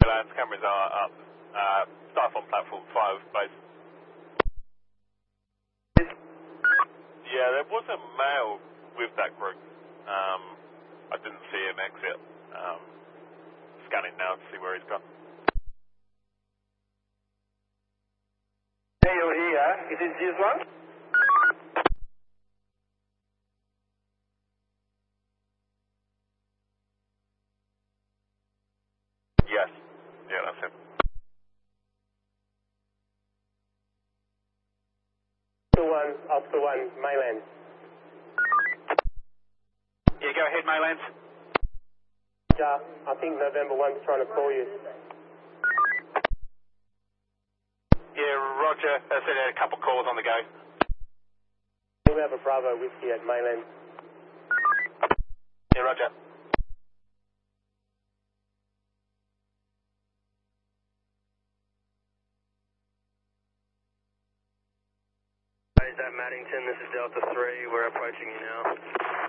Maylands, cameras are up. Staff on platform 5, base. Yeah, there was a male with that group. I didn't see him exit. Scanning now to see where he's gone. Hey, you're here. Is this GS1? Yes. Yeah, that's him. Oscar 1, Maylands. Yeah, go ahead, Maylands. Yeah, I think November 1's trying to call you. Yeah, roger. I said I had a couple calls on the go. We have a Bravo Whiskey at Maylands. Yeah, roger. Is that Maddington? This is Delta 3. We're approaching you now.